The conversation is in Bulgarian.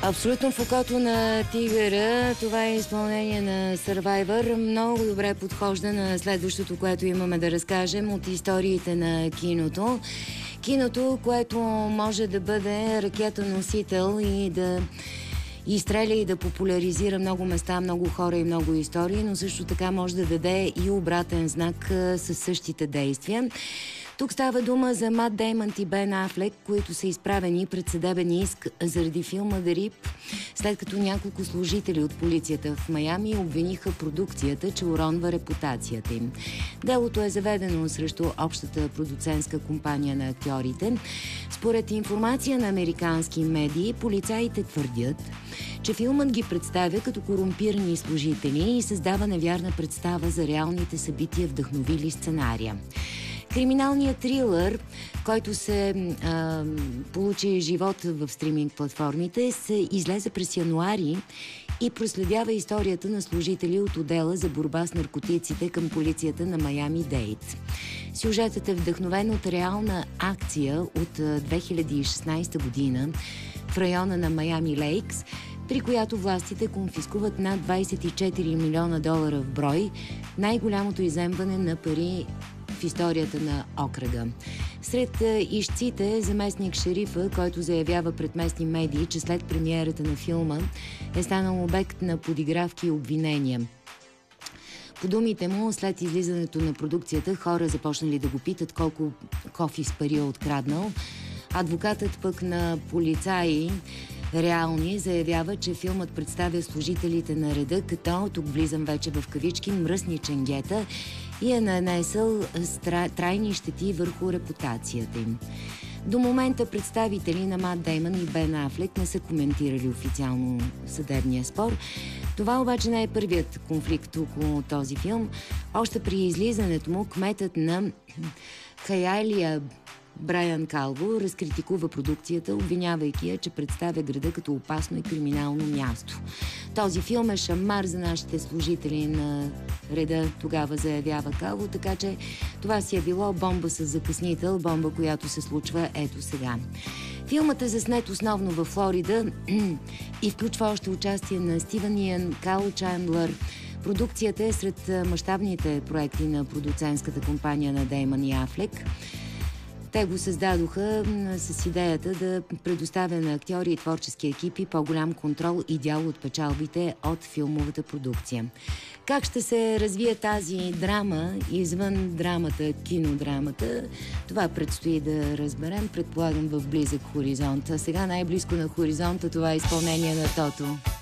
Абсолютно в окото на тигъра. Това е изпълнение на Survivor. Много добре подхожда на следващото, което имаме да разкажем от историите на киното. Киното, което може да бъде ракета-носител и да изстреля и да популяризира много места, много хора и много истории, но също така може да даде и обратен знак със същите действия. Тук става дума за Мат Деймън и Бен Афлек, които са изправени пред съдебен иск заради филма The Rip, след като няколко служители от полицията в Майами обвиниха продукцията, че уронва репутацията им. Делото е заведено срещу общата продуцентска компания на актьорите. Според информация на американски медии, полицаите твърдят, че филмът ги представя като корумпирани служители и създава невярна представа за реалните събития, вдъхновили сценария. Криминалният трилър, който се получи живот в стриминг платформите, се излезе през януари и проследява историята на служители от отдела за борба с наркотиците към полицията на Майами-Дейд. Сюжетът е вдъхновен от реална акция от 2016 година в района на Майами Лейкс, при която властите конфискуват над 24 милиона долара в брой, най-голямото изземване на пари в историята на окръга. Сред ищците е заместник шерифа, който заявява пред местни медии, че след премиерата на филма е станал обект на подигравки и обвинения. По думите му, след излизането на продукцията, хора започнали да го питат колко кофи с пари е откраднал. Адвокатът пък на полицаи реални заявява, че филмът представя служителите на реда като, тук влизам вече в кавички, мръсни ченгета и е нанесъл трайни щети върху репутацията им. До момента представители на Мат Деймън и Бен Афлек не са коментирали официално съдебния спор. Това обаче не е първият конфликт около този филм. Още при излизането му кметът на Хайалия Брайан Калво разкритикува продукцията, обвинявайки я, че представя града като опасно и криминално място. Този филм е шамар за нашите служители на реда, тогава заявява Калво, така че това си е било бомба с закъснител, бомба, която се случва ето сега. Филмът е заснет основно във Флорида и включва още участие на Стивън Иан, Кайл Чандлър. Продукцията е сред мащабните проекти на продуцентската компания на Деймън и Афлек. Те го създадоха с идеята да предоставя на актьори и творчески екипи по-голям контрол и дял от печалбите от филмовата продукция. Как ще се развие тази драма извън драмата, кинодрамата, това предстои да разберем, предполагам в близък хоризонт. А сега най-близко на хоризонта това е изпълнение на Тото.